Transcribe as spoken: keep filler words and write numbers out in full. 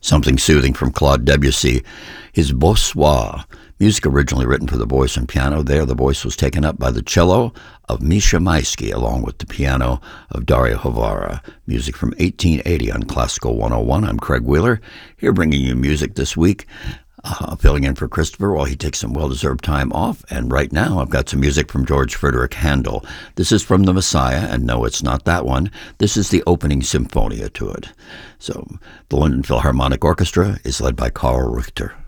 Something soothing from Claude Debussy, his Bossoir, music originally written for the voice and piano. There, the voice was taken up by the cello of Misha Maisky, along with the piano of Dario Havara. Music from eighteen eighty on Classical one oh one. I'm Craig Wheeler, here bringing you music this week, uh, filling in for Christopher while he takes some well-deserved time off. And right now, I've got some music from George Frederick Handel. This is from The Messiah, and no, it's not that one. This is the opening symphonia to it. So, the London Philharmonic Orchestra is led by Karl Richter.